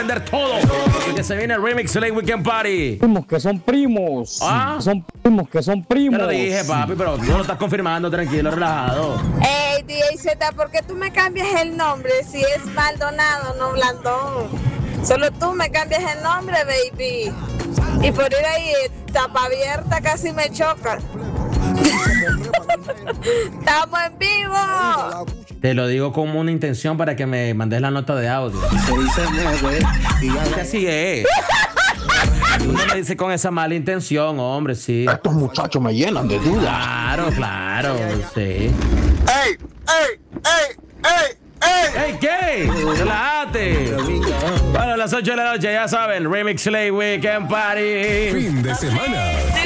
entender todo. Porque se viene el Remix Late Weekend Party. Primos que son primos. ¿Ah? Son primos que son primos. Te lo dije, papi, pero tú lo estás confirmando, tranquilo, relajado. Ey, DJ Z, ¿por qué tú me cambias el nombre si es Maldonado, no Blandón? Solo tú me cambias el nombre, baby. Y por ir ahí, tapa abierta, casi me choca. ¡Estamos en vivo! Te lo digo como una intención para que me mandes la nota de audio. Que así es. Tú no me dices con esa mala intención, hombre, sí. Estos muchachos me llenan de dudas. Claro, sí. ¡Ey! ¡Ey! ¡Ey! ¡Ey! ¡Ey! ¡Ey, qué! ¡Relájate! Bueno, a las 8 de la noche, ya saben, Remix Late Weekend Party. Fin de semana.